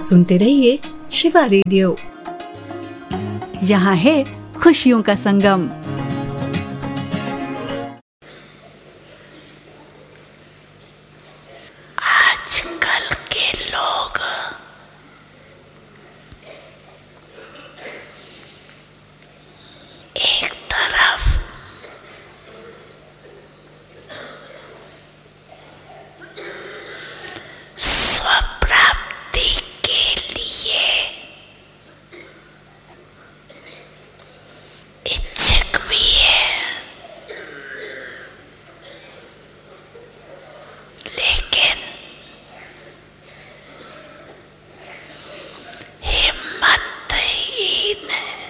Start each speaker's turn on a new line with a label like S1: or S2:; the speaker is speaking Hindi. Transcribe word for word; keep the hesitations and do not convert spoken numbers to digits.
S1: सुनते रहिए शिवा रेडियो। यहाँ है खुशियों का संगम।
S2: आजकल के लोग एक तरफ स्वप्राप्ति के लिए इच्छुक भी है, लेकिन हिम्मतहीन है।